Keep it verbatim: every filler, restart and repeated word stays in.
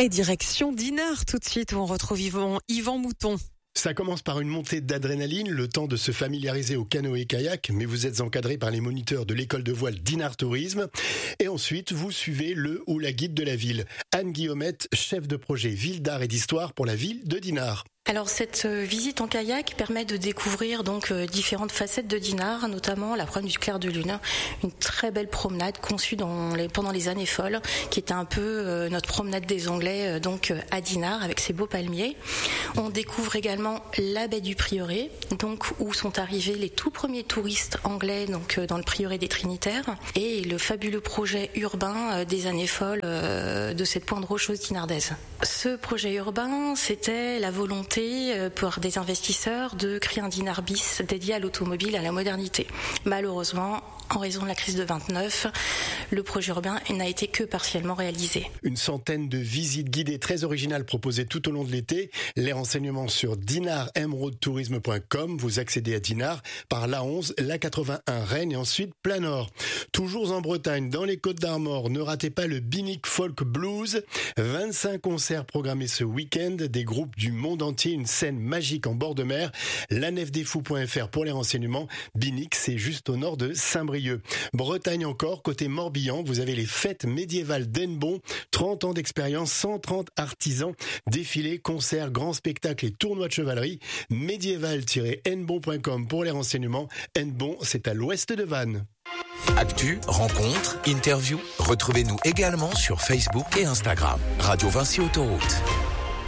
Et direction Dinard tout de suite où on retrouve Yvan, Yvan Mouton. Ça commence par une montée d'adrénaline, le temps de se familiariser au canoë-kayak, mais vous êtes encadré par les moniteurs de l'école de voile Dinard Tourisme. Et ensuite, vous suivez le ou la guide de la ville, Anne Guillaumette, chef de projet Ville d'art et d'histoire pour la ville de Dinard. Alors cette visite en kayak permet de découvrir donc différentes facettes de Dinard, notamment la promenade du clair de lune, une très belle promenade conçue dans les, pendant les années folles, qui était un peu euh, notre promenade des Anglais euh, donc à Dinard avec ses beaux palmiers. On découvre également la baie du Prieuré, donc où sont arrivés les tout premiers touristes anglais donc euh, dans le Prieuré des Trinitaires, et le fabuleux projet urbain euh, des années folles euh, de cette pointe rocheuse dinardaise. Ce projet urbain, c'était la volonté pour des investisseurs de créer un Dinard bis dédié à l'automobile et à la modernité. Malheureusement, en raison de la crise de vingt-neuf, le projet urbain n'a été que partiellement réalisé. Une centaine de visites guidées très originales proposées tout au long de l'été. Les renseignements sur dinard emerald tourisme point com. Vous accédez à Dinard par l'A onze, l'A quatre-vingt-un Rennes et ensuite Planord. Toujours en Bretagne, dans les Côtes d'Armor, ne ratez pas le Binic Folk Blues. vingt-cinq concerts programmés ce week-end, des groupes du monde entier, une scène magique en bord de mer. la nef des fous point f r pour les renseignements. Binic, c'est juste au nord de Saint-Brieuc. Bretagne encore, côté Morbihan, vous avez les fêtes médiévales d'Hennebon. trente ans d'expérience, cent trente artisans, défilés, concerts, grands spectacles et tournois de chevalerie. médiéval tiret hennebon point com pour les renseignements. Hennebon, c'est à l'ouest de Vannes. Actu, rencontres, interviews, retrouvez-nous également sur Facebook et Instagram. Radio Vinci Autoroute.